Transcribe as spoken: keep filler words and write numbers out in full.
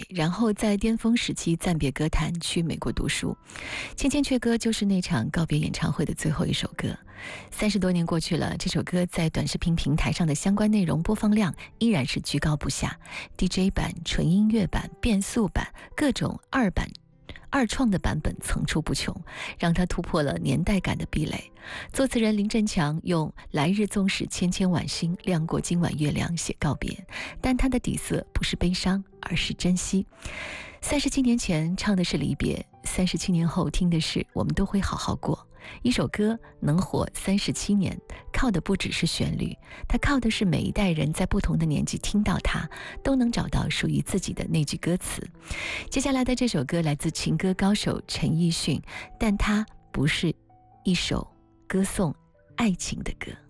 然后在巅峰时期暂别歌坛，去美国读书。《千千阙歌》就是那场告别演唱会的最后一首歌。三十多年过去了，这首歌在短视频平台上的相关内容播放量依然是居高不下 ，D J 版、纯音乐版、变速版，各种二版。二创的版本层出不穷，让它突破了年代感的壁垒。作词人林振强用“来日纵使千千晚星，亮过今晚月亮”写告别，但他的底色不是悲伤，而是珍惜。三十七年前唱的是离别，三十七年后听的是我们都会好好过。一首歌能活三十七年，靠的不只是旋律，它靠的是每一代人在不同的年纪听到它，都能找到属于自己的那句歌词。接下来的这首歌来自情歌高手陈奕迅，但它不是一首歌颂爱情的歌。